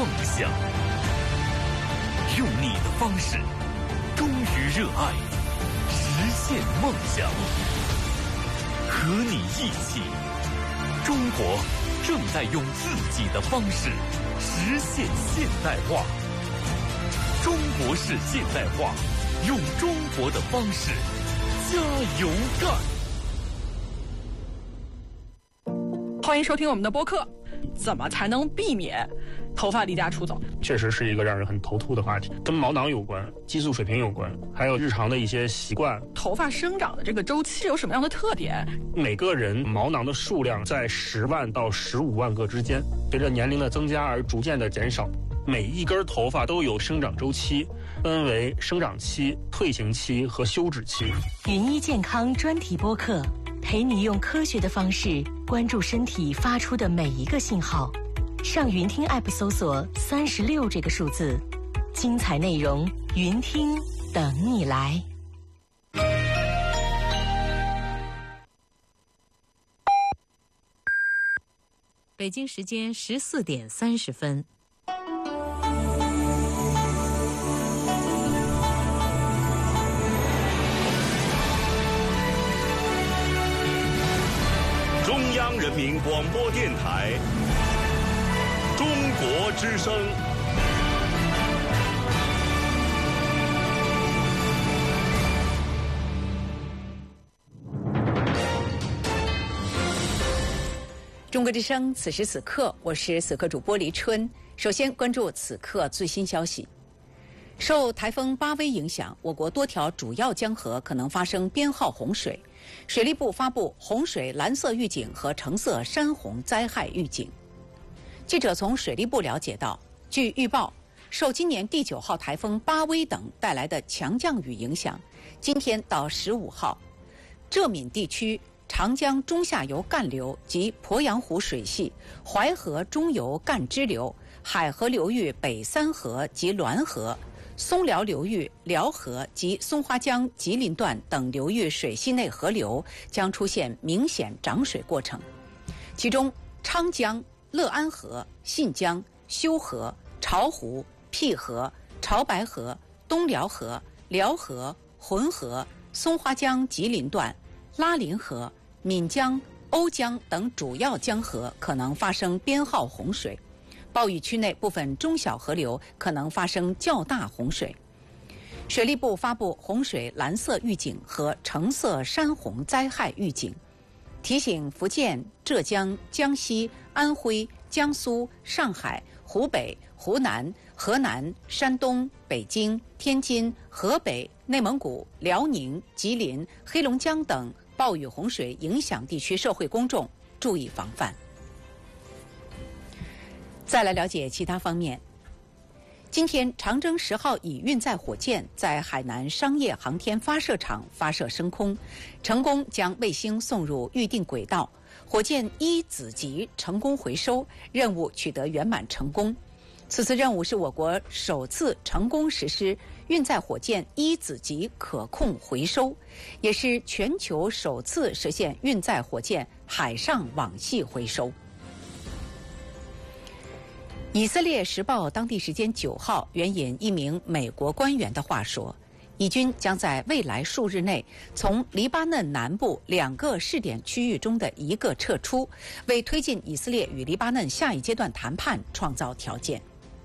梦想，用你的方式忠于热爱，实现梦想。和你一起，中国正在用自己的方式实现现代化。中国式现代化，用中国的方式加油干！ 欢迎收听我们的播客。怎么才能避免头发离家出走？ 确实是一个让人很头秃的话题，跟毛囊有关，激素水平有关，还有日常的一些习惯。 头发生长的这个周期有什么样的特点？ 每个人毛囊的数量在10万到15万个之间，随着年龄的增加而逐渐的减少。每一根头发都有生长周期，分为生长期、退行期和休止期。 云医健康专题播客，陪你用科学的方式关注身体发出的每一个信号。上云听 App 搜索36这个数字，精彩内容云听等你来。 北京时间14点30分。 中央人民广播电台中国之声。 中国之声，此时此刻，我是此刻主播黎春。首先关注此刻最新消息。受台风巴威影响，我国多条主要江河可能发生编号洪水。水利部发布洪水蓝色预警和橙色山洪灾害预警。记者从水利部了解到，据预报，受今年第9号台风巴威等带来的强降雨影响，今天到15号，浙闽地区长江中下游干流及鄱阳湖水系、淮河中游干支流、海河流域北三河及滦河、松辽流域辽河及松花江吉林段等流域水系内河流将出现明显涨水过程，其中昌江、乐安河、信江、修河、巢湖、辟河、潮白河、东辽河、辽河、浑河、松花江吉林段、拉林河、岷江、瓯江等主要江河可能发生编号洪水，暴雨区内部分中小河流可能发生较大洪水。水利部发布洪水蓝色预警和橙色山洪灾害预警，提醒福建、浙江、江西、安徽、江苏、上海、湖北、湖南、河南、山东、北京、天津、河北、内蒙古、辽宁、吉林、黑龙江等暴雨洪水影响地区社会公众注意防范。再来了解其他方面。今天，长征10号乙运载火箭在海南商业航天发射场发射升空，成功将卫星送入预定轨道，火箭1子级成功回收，任务取得圆满成功。此次任务是我国首次成功实施运载火箭1子级可控回收，也是全球首次实现运载火箭海上网系回收。以色列时报当地时间9号援引一名美国官员的话说，以军将在未来数日内从黎巴嫩南部2个试点区域中的一个撤出，为推进以色列与黎巴嫩下一阶段谈判创造条件。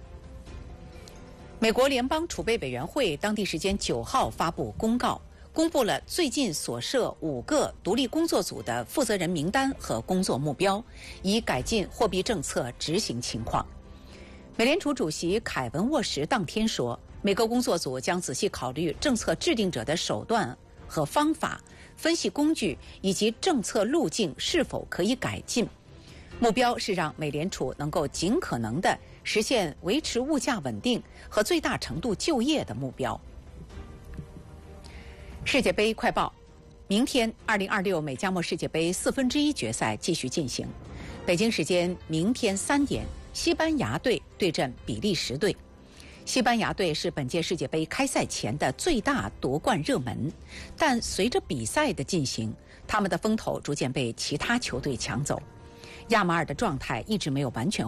美国联邦储备委员会当地时间9号发布公告，公布了最近所设5个独立工作组的负责人名单和工作目标，以改进货币政策执行情况。美联储主席凯文沃什当天说，每个工作组将仔细考虑政策制定者的手段和方法，分析工具以及政策路径是否可以改进。目标是让美联储能够尽可能地实现维持物价稳定和最大程度就业的目标。世界杯快报，明天2026美加墨世界杯1/4决赛继续进行。北京时间明天3点，西班牙队对阵比利时队。西班牙队是本届世界杯开赛前的最大夺冠热门，但随着比赛的进行，他们的风头逐渐被其他球队抢走。亚马尔的状态一直没有完全